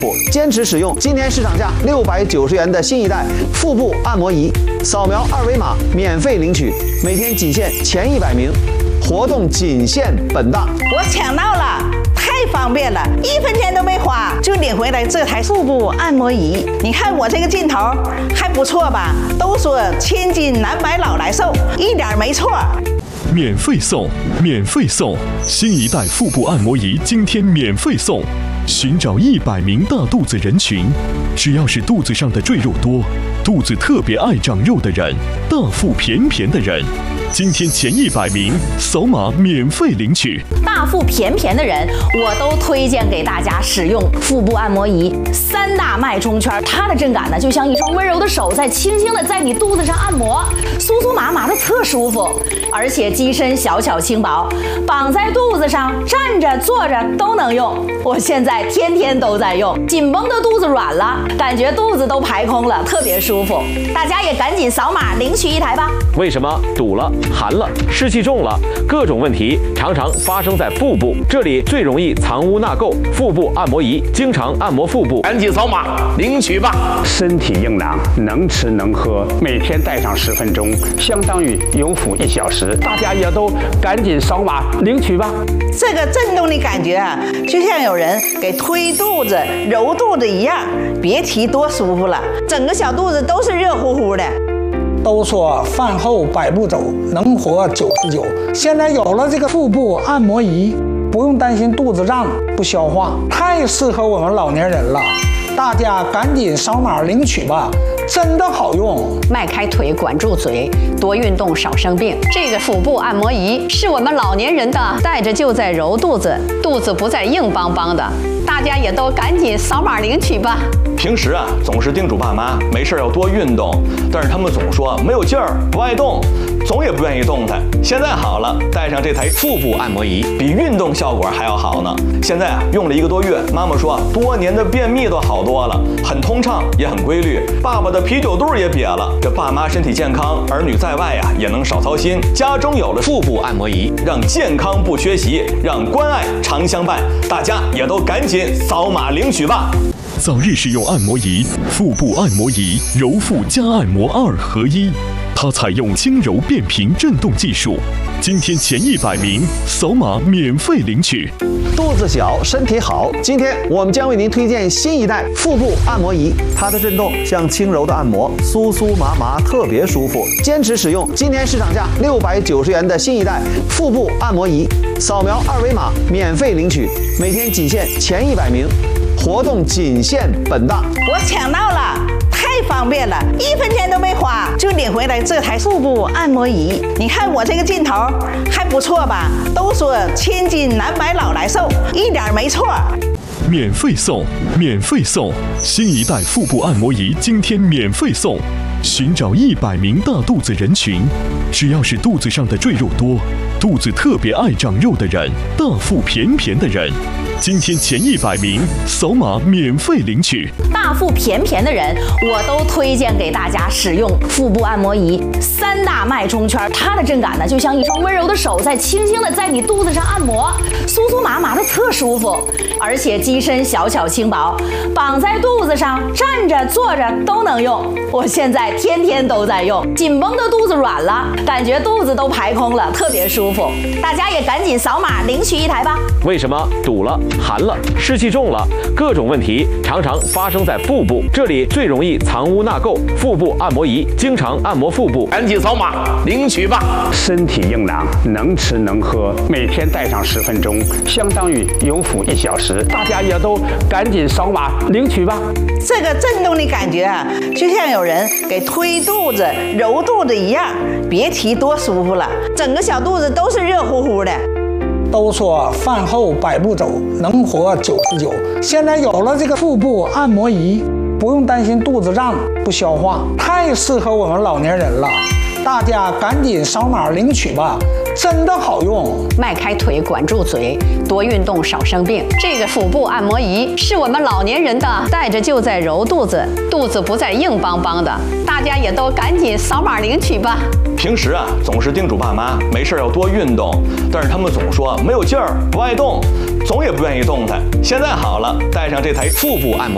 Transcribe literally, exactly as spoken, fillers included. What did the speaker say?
坚持使用今天市场价六百九十元的新一代腹部按摩仪，扫描二维码免费领取，每天仅限前一百名，活动仅限本大。 我抢到了，太方便了，一分钱都没花就领回来这台腹部按摩仪。你看我这个劲头还不错吧？都说千金难买老来瘦，一点没错。 免费送，免费送！新一代腹部按摩仪今天免费送。寻找一百名大肚子人群，只要是肚子上的赘肉多、肚子特别爱长肉的人、大腹便便的人，今天前一百名扫码免费领取。 大腹便便的人，我都推荐给大家使用腹部按摩仪。三大脉冲圈，它的震感呢，就像一双温柔的手在轻轻的在你肚子上按摩，酥酥麻麻的特舒服。而且机身小巧轻薄，绑在肚子上，站着坐着都能用。我现在天天都在用，紧绷的肚子软了，感觉肚子都排空了，特别舒服。大家也赶紧扫码领取一台吧。 为什么堵了、寒了、湿气重了，各种问题常常发生在腹部，这里最容易藏污纳垢。腹部按摩仪经常按摩腹部， 赶紧扫码领取吧。 身体硬朗，能吃能喝，每天戴上十分钟，相当于有腹一小时。大家也都赶紧扫码领取吧。 这个震动的感觉啊，就像有人给推肚子、揉肚子一样，别提多舒服了，整个小肚子都是热乎乎的。 都说饭后百步走，能活九十九。现在有了这个腹部按摩仪，不用担心肚子胀不消化，太适合我们老年人了。大家赶紧扫码领取吧，真的好用。 迈开腿，管住嘴，多运动少生病。这个腹部按摩仪是我们老年人的，戴着就在揉肚子，肚子不再硬邦邦的。大家也都赶紧扫码领取吧。 平时啊，总是叮嘱爸妈没事要多运动，但是他们总说没有劲儿，不爱动，总也不愿意动弹。现在好了，带上这台腹部按摩仪，比运动效果还要好呢。现在啊，用了一个多月，妈妈说多年的便秘都好多了，很通畅，也很规律。爸爸的啤酒肚也瘪了，这爸妈身体健康，儿女在外呀、啊、也能少操心。家中有了腹部按摩仪，让健康不缺席，让关爱常相伴。大家也都赶紧扫码领取吧。 早日使用按摩仪，腹部按摩仪揉腹加按摩二合一，它采用轻柔变频震动技术。今天前一百名扫码免费领取。 肚子小，身体好。今天我们将为您推荐新一代腹部按摩仪，它的震动像轻柔的按摩，酥酥麻麻，特别舒服。坚持使用今天市场价六百九十元的新一代腹部按摩仪，扫描二维码免费领取，每天仅限前一百名，活动仅限本大。 我抢到了，太方便了，一分钱都没花就领回来这台腹部按摩仪。你看我这个劲头还不错吧？都说千金难买老来瘦，一点没错。 免费送，免费送！新一代腹部按摩仪今天免费送。寻找一百名大肚子人群，只要是肚子上的赘肉多、肚子特别爱长肉的人、大腹便便的人，今天前一百名扫码免费领取。 大腹便便的人，我都推荐给大家使用腹部按摩仪。三大脉冲圈，它的震感呢，就像一双温柔的手在轻轻的在你肚子上按摩，酥酥麻麻的特舒服。而且机身小巧轻薄，绑在肚子上，站着坐着都能用。我现在天天都在用，紧绷的肚子软了，感觉肚子都排空了，特别舒服。大家也赶紧扫码领取一台吧。 为什么堵了、寒了、湿气重了，各种问题常常发生在腹部，这里最容易藏污纳垢。腹部按摩仪经常按摩腹部， 赶紧扫码领取吧。 身体硬朗，能吃能喝，每天戴上十分钟，相当于有腹一小时。大家也都赶紧扫码领取吧。 这个震动的感觉啊，就像有人给推肚子、揉肚子一样，别提多舒服了，整个小肚子都是热乎乎的。 都说饭后百步走，能活九十九。现在有了这个腹部按摩仪，不用担心肚子胀不消化，太适合我们老年人了。大家赶紧扫码领取吧，真的好用。 迈开腿，管住嘴，多运动少生病。这个腹部按摩仪是我们老年人的，戴着就在揉肚子，肚子不再硬邦邦的。大家也都赶紧扫码领取吧。 平时啊，总是叮嘱爸妈没事要多运动，但是他们总说没有劲儿，不爱动，总也不愿意动弹。现在好了，带上这台腹部按摩